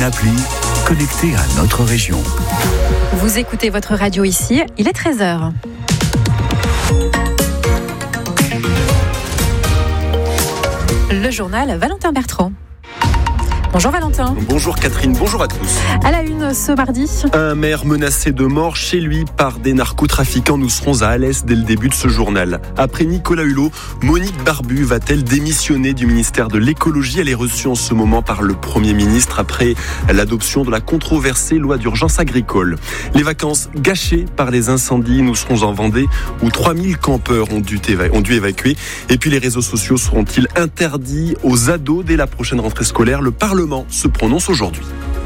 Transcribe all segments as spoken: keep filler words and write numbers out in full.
Appli connecté à notre région. Vous écoutez votre radio ici, il est treize heures. Le journal Valentin Bertrand. Bonjour Valentin. Bonjour Catherine, bonjour à tous. À la une ce mardi. Un maire menacé de mort chez lui par des narcotrafiquants. Nous serons à Alès dès le début de ce journal. Après Nicolas Hulot, Monique Barbu va-t-elle démissionner du ministère de l'écologie ? Elle est reçue en ce moment par le Premier ministre après l'adoption de la controversée loi d'urgence agricole. Les vacances gâchées par les incendies. Nous serons en Vendée où trois mille campeurs ont dû, éva- ont dû évacuer. Et puis les réseaux sociaux seront-ils interdits aux ados dès la prochaine rentrée scolaire ? Le Parlement se prononce aujourd'hui.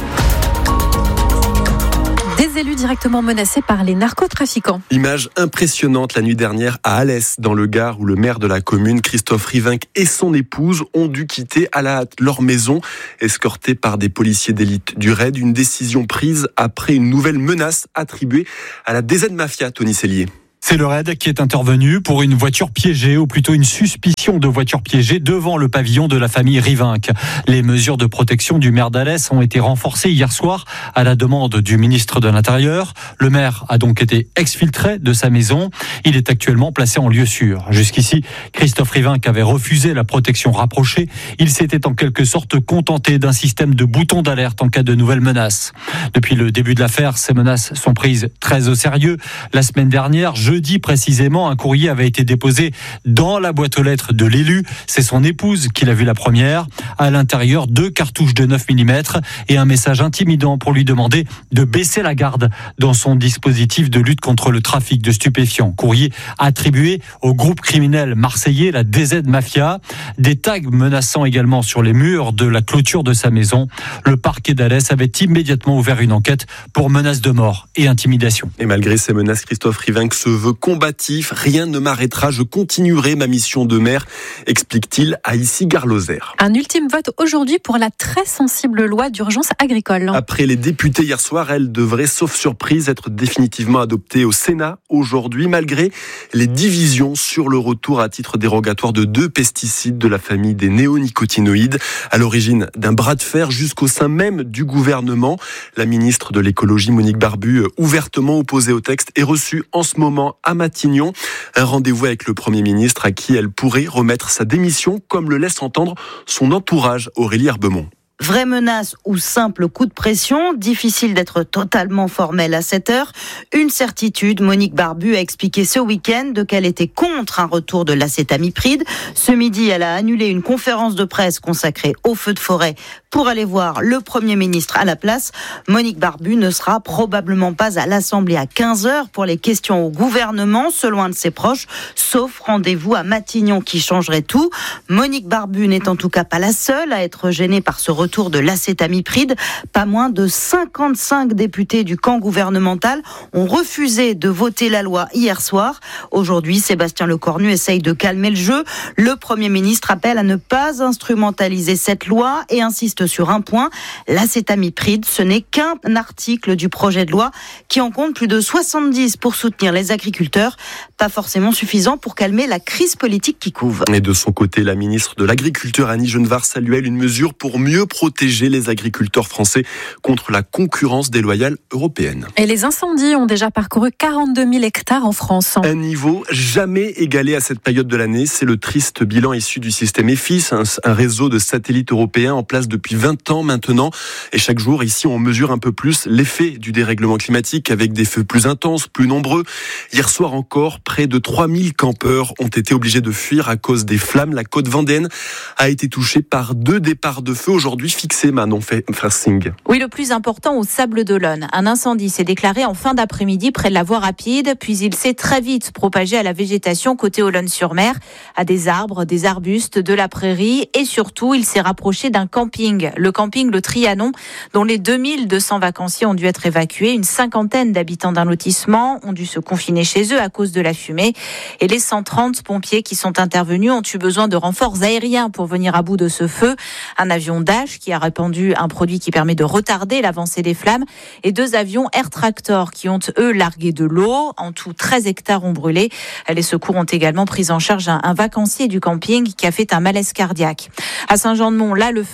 Des élus directement menacés par les narcotrafiquants. Image impressionnante la nuit dernière à Alès, dans le Gard, où le maire de la commune, Christophe Rivinc, et son épouse ont dû quitter à la hâte leur maison, escortés par des policiers d'élite du raid. Une décision prise après une nouvelle menace attribuée à la D Z Mafia, Tony Cellier. C'est le raid qui est intervenu pour une voiture piégée, ou plutôt une suspicion de voiture piégée devant le pavillon de la famille Rivinc. Les mesures de protection du maire d'Alès ont été renforcées hier soir à la demande du ministre de l'Intérieur. Le maire a donc été exfiltré de sa maison. Il est actuellement placé en lieu sûr. Jusqu'ici, Christophe Rivinc avait refusé la protection rapprochée. Il s'était en quelque sorte contenté d'un système de boutons d'alerte en cas de nouvelles menaces. Depuis le début de l'affaire, ces menaces sont prises très au sérieux. La semaine dernière, je Jeudi précisément, un courrier avait été déposé dans la boîte aux lettres de l'élu. C'est son épouse qui l'a vu la première. À l'intérieur, deux cartouches de neuf millimètres et un message intimidant pour lui demander de baisser la garde dans son dispositif de lutte contre le trafic de stupéfiants. Courrier attribué au groupe criminel marseillais, la D Z Mafia. Des tags menaçant également sur les murs de la clôture de sa maison. Le parquet d'Alès avait immédiatement ouvert une enquête pour menaces de mort et intimidation. Et malgré ces menaces, Christophe Rivinc se veut combatif. Rien ne m'arrêtera, je continuerai ma mission de maire, explique-t-il à Issy-Gare-Lozère. Un ultime vote aujourd'hui pour la très sensible loi d'urgence agricole. Après les députés hier soir, elle devrait, sauf surprise, être définitivement adoptée au Sénat aujourd'hui, malgré les divisions sur le retour à titre dérogatoire de deux pesticides de la famille des néonicotinoïdes, à l'origine d'un bras de fer jusqu'au sein même du gouvernement. La ministre de l'écologie, Monique Barbu, ouvertement opposée au texte, est reçue en ce moment à Matignon. Un rendez-vous avec le Premier ministre à qui elle pourrait remettre sa démission, comme le laisse entendre son entourage, Aurélie Herbemont. Vraie menace ou simple coup de pression, difficile d'être totalement formel à cette heure. Une certitude, Monique Barbu a expliqué ce week-end qu'elle était contre un retour de l'acétamipride. Ce midi, elle a annulé une conférence de presse consacrée aux feux de forêt pour aller voir le Premier ministre à la place. Monique Barbu ne sera probablement pas à l'Assemblée à quinze heures pour les questions au gouvernement, selon un de ses proches, sauf rendez-vous à Matignon qui changerait tout. Monique Barbu n'est en tout cas pas la seule à être gênée par ce retour Retour de l'acétamipride. Pas moins de cinquante-cinq députés du camp gouvernemental ont refusé de voter la loi hier soir. Aujourd'hui, Sébastien Lecornu essaye de calmer le jeu. Le Premier ministre appelle à ne pas instrumentaliser cette loi et insiste sur un point. L'acétamipride, ce n'est qu'un article du projet de loi qui en compte plus de soixante-dix pour soutenir les agriculteurs. Pas forcément suffisant pour calmer la crise politique qui couve. Et de son côté, la ministre de l'Agriculture, Annie Genevard, salue elle une mesure pour mieux protéger les agriculteurs français contre la concurrence déloyale européenne. Et les incendies ont déjà parcouru quarante-deux mille hectares en France. Un niveau jamais égalé à cette période de l'année. C'est le triste bilan issu du système E F I S, un, un réseau de satellites européens en place depuis vingt ans maintenant. Et chaque jour, ici, on mesure un peu plus l'effet du dérèglement climatique avec des feux plus intenses, plus nombreux. Hier soir encore, près de trois mille campeurs ont été obligés de fuir à cause des flammes. La côte vendéenne a été touchée par deux départs de feu aujourd'hui fixé, Manon Fersing. Oui, le plus important au Sable d'Olonne. Un incendie s'est déclaré en fin d'après-midi près de la voie rapide, puis il s'est très vite propagé à la végétation côté Olonne-sur-Mer, à des arbres, des arbustes, de la prairie et surtout, il s'est rapproché d'un camping, le camping Le Trianon, dont les deux mille deux cents vacanciers ont dû être évacués. Une cinquantaine d'habitants d'un lotissement ont dû se confiner chez eux à cause de la fumée et les cent trente pompiers qui sont intervenus ont eu besoin de renforts aériens pour venir à bout de ce feu. Un avion Dash qui a répandu un produit qui permet de retarder l'avancée des flammes et deux avions Air Tractor qui ont, eux, largué de l'eau. En tout, treize hectares ont brûlé. Les secours ont également pris en charge un, un vacancier du camping qui a fait un malaise cardiaque. À Saint-Jean-de-Mont, là, le feu est parti d'un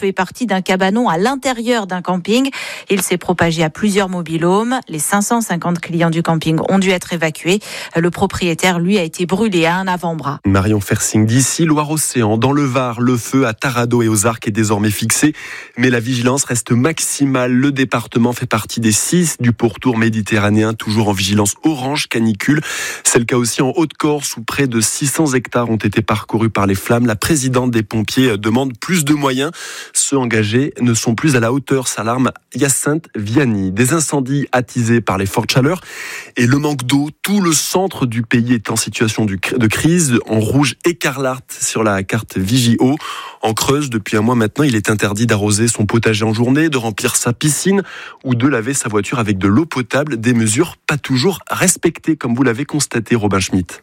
d'un cabanon à l'intérieur d'un camping. Il s'est propagé à plusieurs mobil-homes. Les cinq cent cinquante clients du camping ont dû être évacués. Le propriétaire, lui, a été brûlé à un avant-bras. Marion Fersing d'ici, Loire-Océan. Dans le Var, le feu à Tarado et aux Arcs est désormais fixé, mais la vigilance reste maximale. Le département fait partie des six du pourtour méditerranéen, toujours en vigilance orange canicule. C'est le cas aussi en Haute-Corse, où près de six cents hectares ont été parcourus par les flammes. La présidente des pompiers demande plus de moyens. Ceux engagés ne sont plus à la hauteur, s'alarme Hyacinthe Vianney. Des incendies attisés par les fortes chaleurs et le manque d'eau. Tout le centre du pays est en situation de crise, en rouge écarlate sur la carte Vigio. En Creuse, depuis un mois maintenant, il est interdit d'arroser son potager en journée, de remplir sa piscine ou de laver sa voiture avec de l'eau potable. Des mesures pas toujours respectées, comme vous l'avez constaté, Robin Schmitt.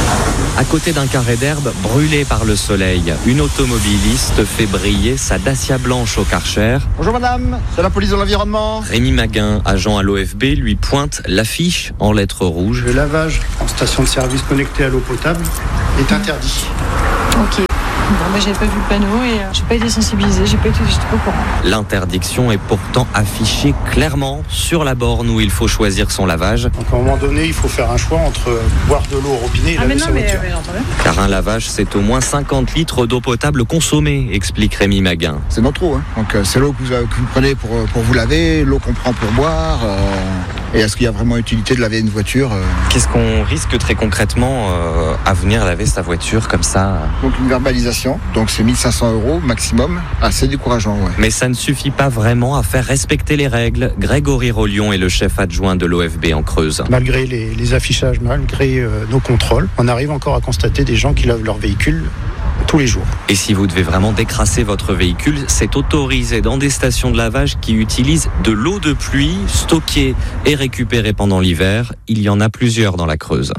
À côté d'un carré d'herbe brûlé par le soleil, une automobiliste fait briller sa Dacia blanche au Karcher. Bonjour madame, c'est la police de l'environnement. Rémi Maguin, agent à l'O F B, lui pointe l'affiche en lettres rouges. Le lavage en station de service connectée à l'eau potable est interdit. Ok. Bon, bah, j'avais pas vu le panneau et euh, j'ai pas été sensibilisée, j'ai pas été, j'étais pas au courant. L'interdiction est pourtant affichée clairement sur la borne où il faut choisir son lavage. Donc à un moment donné, il faut faire un choix entre boire de l'eau au robinet et ah, laver mais non, sa mais, voiture. Mais, mais Car un lavage, c'est au moins cinquante litres d'eau potable consommée, explique Rémi Maguin. C'est notre eau, hein. Donc euh, c'est l'eau que vous, que vous prenez pour, pour vous laver, l'eau qu'on prend pour boire. Euh, et est-ce qu'il y a vraiment utilité de laver une voiture euh... Qu'est-ce qu'on risque très concrètement euh, à venir laver sa voiture comme ça? Donc une verbalisation, donc c'est mille cinq cents euros maximum, assez décourageant. Ouais. Mais ça ne suffit pas vraiment à faire respecter les règles. Grégory Rollion est le chef adjoint de l'O F B en Creuse. Malgré les, les affichages, malgré euh, nos contrôles, on arrive encore à constater des gens qui lavent leur véhicule tous les jours. Et si vous devez vraiment décrasser votre véhicule, c'est autorisé dans des stations de lavage qui utilisent de l'eau de pluie stockée et récupérée pendant l'hiver. Il y en a plusieurs dans la Creuse.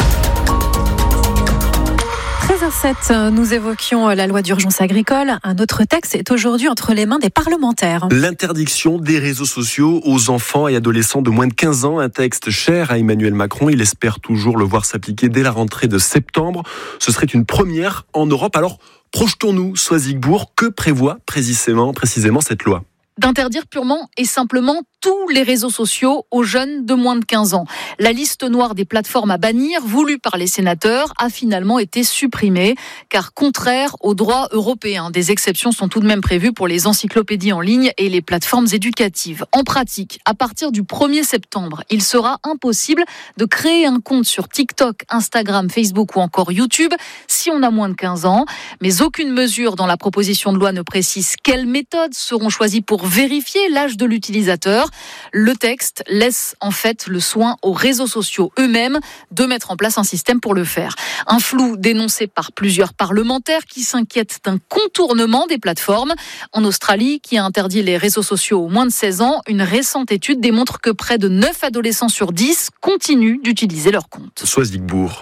treize heures sept, nous évoquions la loi d'urgence agricole. Un autre texte est aujourd'hui entre les mains des parlementaires. L'interdiction des réseaux sociaux aux enfants et adolescents de moins de quinze ans. Un texte cher à Emmanuel Macron. Il espère toujours le voir s'appliquer dès la rentrée de septembre. Ce serait une première en Europe. Alors, projetons-nous, Soisigbourg. Que prévoit précisément, précisément cette loi ? D'interdire purement et simplement tous les réseaux sociaux aux jeunes de moins de quinze ans. La liste noire des plateformes à bannir, voulue par les sénateurs, a finalement été supprimée, car contraire aux droits européens. Des exceptions sont tout de même prévues pour les encyclopédies en ligne et les plateformes éducatives. En pratique, à partir du premier septembre, il sera impossible de créer un compte sur TikTok, Instagram, Facebook ou encore YouTube si on a moins de quinze ans. Mais aucune mesure dans la proposition de loi ne précise quelles méthodes seront choisies pour vérifier l'âge de l'utilisateur. Le texte laisse en fait le soin aux réseaux sociaux eux-mêmes de mettre en place un système pour le faire. Un flou dénoncé par plusieurs parlementaires qui s'inquiètent d'un contournement des plateformes. En Australie, qui a interdit les réseaux sociaux aux moins de seize ans, une récente étude démontre que près de neuf adolescents sur dix continuent d'utiliser leur compte. Soisigbourg.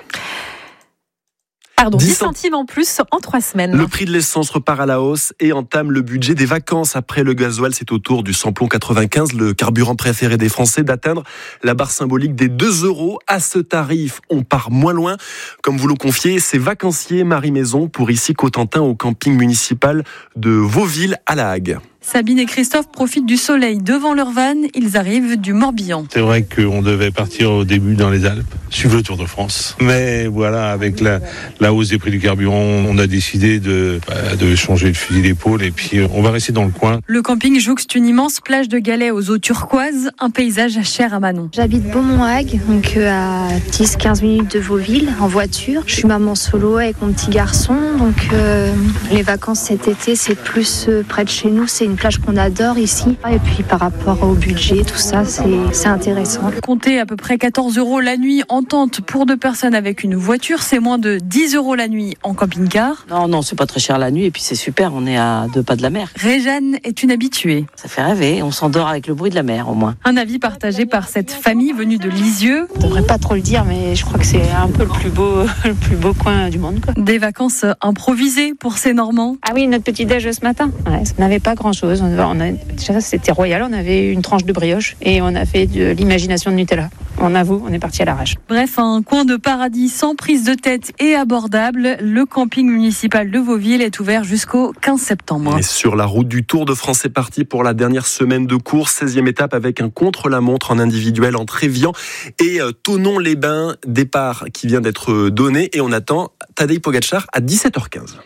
Pardon, dix centimes en plus en trois semaines. Le prix de l'essence repart à la hausse et entame le budget des vacances. Après le gasoil, c'est au tour du samplon quatre-vingt-quinze, le carburant préféré des Français, d'atteindre la barre symbolique des deux euros. À ce tarif, on part moins loin. Comme vous le confiez, c'est vacancier Marie Maison pour ici Cotentin au camping municipal de Vauville à La Hague. Sabine et Christophe profitent du soleil devant leur van. Ils arrivent du Morbihan. C'est vrai qu'on devait partir au début dans les Alpes, suivre le Tour de France. Mais voilà, avec la, la hausse des prix du carburant, on a décidé de, bah, de changer le fusil d'épaule et puis on va rester dans le coin. Le camping jouxte une immense plage de galets aux eaux turquoises, un paysage cher à Manon. J'habite Beaumont-Hague, donc à dix à quinze minutes de Vauville, en voiture. Je suis maman solo avec mon petit garçon, donc euh, les vacances cet été, c'est plus euh, près de chez nous, c'est une plage qu'on adore ici. Et puis par rapport au budget, tout ça, c'est, c'est intéressant. Comptez à peu près quatorze euros la nuit en tente pour deux personnes avec une voiture. C'est moins de dix euros la nuit en camping-car. Non, non, c'est pas très cher la nuit et puis c'est super, on est à deux pas de la mer. Réjeanne est une habituée. Ça fait rêver, on s'endort avec le bruit de la mer au moins. Un avis partagé par cette famille venue de Lisieux. Je devrais pas trop le dire, mais je crois que c'est un peu le plus beau, le plus beau coin du monde, quoi. Des vacances improvisées pour ces Normands. Ah oui, notre petit déj ce matin. Ouais, ça n'avait pas grand-chose. On a, déjà, c'était royal. On avait une tranche de brioche et on a fait de l'imagination de Nutella. on avoue, on est parti à l'arrache. Bref, un coin de paradis sans prise de tête et abordable. Le camping municipal de Vauville est ouvert jusqu'au quinze septembre. Et sur la route du Tour de France, c'est parti pour la dernière semaine de course, seizième étape avec un contre-la-montre en individuel entre Évian et Thonon-les-Bains. Départ qui vient d'être donné et on attend Tadej Pogačar à dix-sept heures quinze.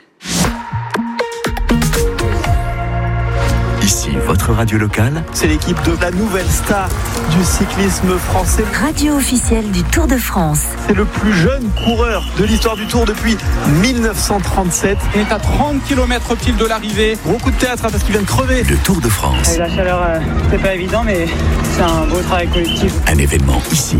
Ici, votre radio locale. C'est l'équipe de la nouvelle star du cyclisme français. Radio officielle du Tour de France. C'est le plus jeune coureur de l'histoire du Tour depuis dix-neuf cent trente-sept. Il est à trente kilomètres pile de l'arrivée. Gros coup de théâtre hein, parce qu'il vient de crever. Le Tour de France. Et la chaleur, euh, c'est pas évident, mais c'est un beau travail collectif. Un événement ici.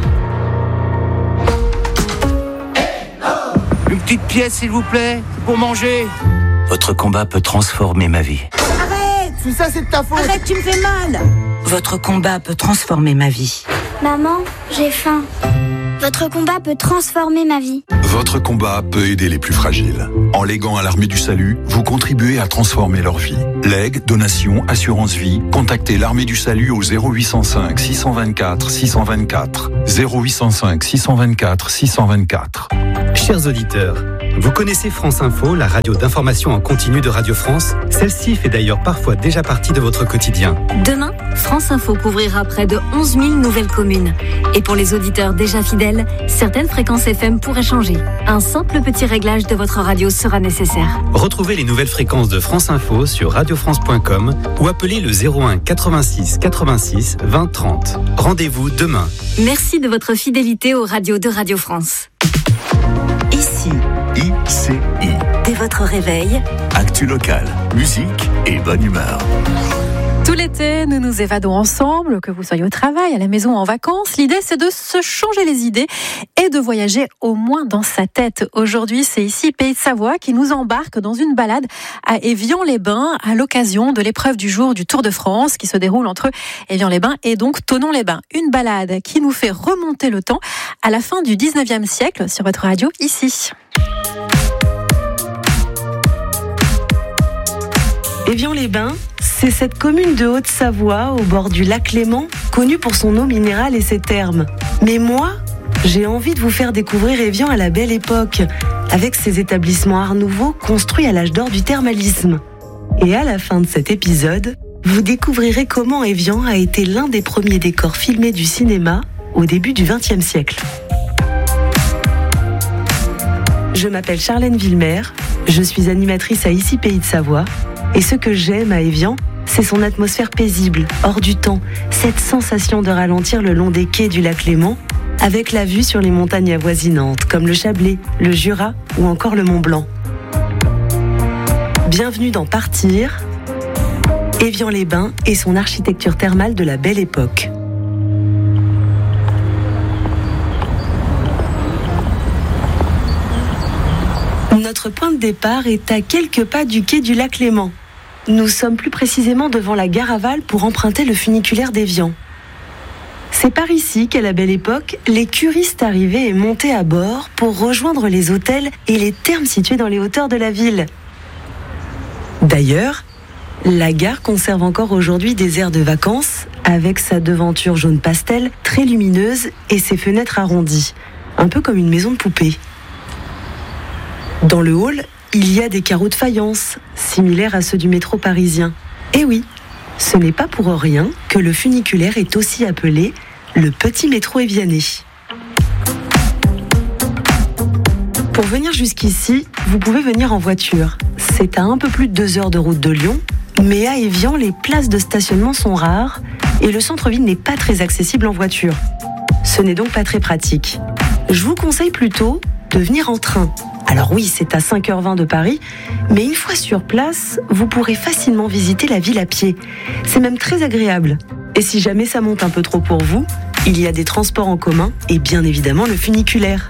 Une petite pièce, s'il vous plaît, pour manger. Votre combat peut transformer ma vie. Tout ça, c'est de ta faute. Arrête, tu me fais mal. Votre combat peut transformer ma vie. Maman, j'ai faim. Votre combat peut transformer ma vie. Votre combat peut aider les plus fragiles. En léguant à l'Armée du Salut, vous contribuez à transformer leur vie. Legs, donations, assurance vie, contactez l'Armée du Salut au zéro huit cent cinq six cent vingt-quatre six cent vingt-quatre. zéro huit cent cinq six cent vingt-quatre six cent vingt-quatre. Chers auditeurs, vous connaissez France Info, la radio d'information en continu de Radio France. Celle-ci fait d'ailleurs parfois déjà partie de votre quotidien. Demain, France Info couvrira près de onze mille nouvelles communes. Et pour les auditeurs déjà fidèles, certaines fréquences F M pourraient changer. Un simple petit réglage de votre radio sera nécessaire. Retrouvez les nouvelles fréquences de France Info sur radio france point com ou appelez le zéro un quatre-vingt-six quatre-vingt-six vingt trente. Rendez-vous demain. Merci de votre fidélité aux radios de Radio France. Ici, I C I. dès votre réveil, Actu locale, musique et bonne humeur. Tout l'été, nous nous évadons ensemble, que vous soyez au travail, à la maison, en vacances. L'idée, c'est de se changer les idées et de voyager au moins dans sa tête. Aujourd'hui, c'est ici Pays de Savoie qui nous embarque dans une balade à Évian-les-Bains à l'occasion de l'épreuve du jour du Tour de France qui se déroule entre Évian-les-Bains et donc Thonon-les-Bains. Une balade qui nous fait remonter le temps à la fin du dix-neuvième siècle sur votre radio ici. Évian-les-Bains, c'est cette commune de Haute-Savoie, au bord du lac Léman, connue pour son eau minérale et ses thermes. Mais moi, j'ai envie de vous faire découvrir Évian à la belle époque, avec ses établissements art nouveau construits à l'âge d'or du thermalisme. Et à la fin de cet épisode, vous découvrirez comment Évian a été l'un des premiers décors filmés du cinéma au début du vingtième siècle. Je m'appelle Charlène Villemer, je suis animatrice à Ici Pays de Savoie. Et ce que j'aime à Évian, c'est son atmosphère paisible, hors du temps, cette sensation de ralentir le long des quais du lac Léman, avec la vue sur les montagnes avoisinantes, comme le Chablais, le Jura ou encore le Mont Blanc. Bienvenue dans Partir, Évian-les-Bains et son architecture thermale de la belle époque. Notre point de départ est à quelques pas du quai du lac Léman. Nous sommes plus précisément devant la gare aval pour emprunter le funiculaire d'Évian. C'est par ici qu'à la belle époque, les curistes arrivaient et montaient à bord pour rejoindre les hôtels et les thermes situés dans les hauteurs de la ville. D'ailleurs, la gare conserve encore aujourd'hui des aires de vacances avec sa devanture jaune pastel très lumineuse et ses fenêtres arrondies, un peu comme une maison de poupée. Dans le hall, il y a des carreaux de faïence, similaires à ceux du métro parisien. Et oui, ce n'est pas pour rien que le funiculaire est aussi appelé le petit métro évianais. Pour venir jusqu'ici, vous pouvez venir en voiture. C'est à un peu plus de deux heures de route de Lyon, mais à Évian, les places de stationnement sont rares et le centre-ville n'est pas très accessible en voiture. Ce n'est donc pas très pratique. Je vous conseille plutôt de venir en train. Alors oui, c'est à cinq heures vingt de Paris, mais une fois sur place, vous pourrez facilement visiter la ville à pied. C'est même très agréable. Et si jamais ça monte un peu trop pour vous, il y a des transports en commun et bien évidemment le funiculaire.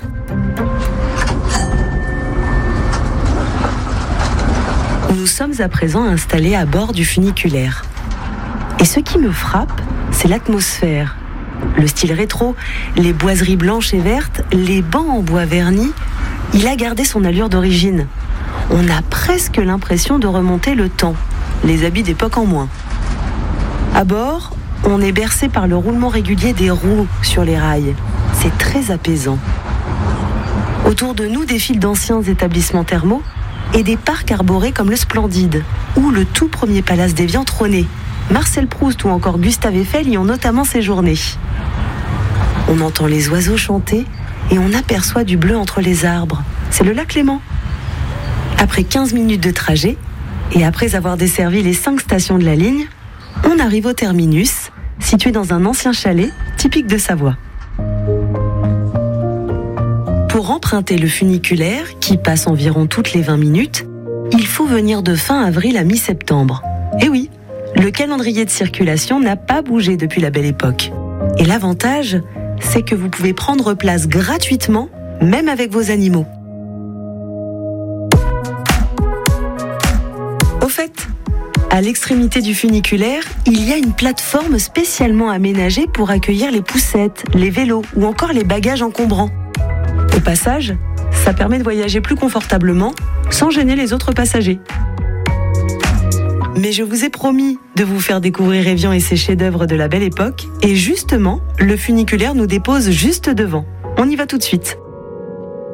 Nous sommes à présent installés à bord du funiculaire. Et ce qui me frappe, c'est l'atmosphère. Le style rétro, les boiseries blanches et vertes, les bancs en bois verni, il a gardé son allure d'origine. On a presque l'impression de remonter le temps, les habits d'époque en moins. À bord, on est bercé par le roulement régulier des roues sur les rails. C'est très apaisant. Autour de nous défilent d'anciens établissements thermaux et des parcs arborés comme le Splendide ou le tout premier palace d'Évian trôné. Marcel Proust ou encore Gustave Eiffel y ont notamment séjourné. On entend les oiseaux chanter et on aperçoit du bleu entre les arbres. C'est le lac Léman. Après quinze minutes de trajet, et après avoir desservi les cinq stations de la ligne, on arrive au terminus, situé dans un ancien chalet typique de Savoie. Pour emprunter le funiculaire, qui passe environ toutes les vingt minutes, il faut venir de fin avril à mi-septembre. Et oui, le calendrier de circulation n'a pas bougé depuis la belle époque. Et l'avantage, c'est que vous pouvez prendre place gratuitement, même avec vos animaux. Au fait, à l'extrémité du funiculaire, il y a une plateforme spécialement aménagée pour accueillir les poussettes, les vélos ou encore les bagages encombrants. Au passage, ça permet de voyager plus confortablement, sans gêner les autres passagers. Mais je vous ai promis de vous faire découvrir Évian et ses chefs-d'œuvre de la belle époque, et justement, le funiculaire nous dépose juste devant. On y va tout de suite.